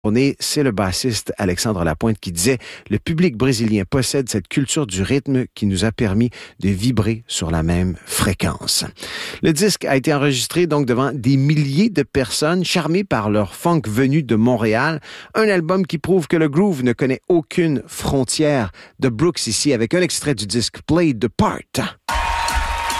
C'est le bassiste Alexandre Lapointe qui disait « Le public brésilien possède cette culture du rythme qui nous a permis de vibrer sur la même fréquence. » Le disque a été enregistré donc devant des milliers de personnes charmées par leur funk venu de Montréal. Un album qui prouve que le groove ne connaît aucune frontière. De Brooks ici avec un extrait du disque Play the Part.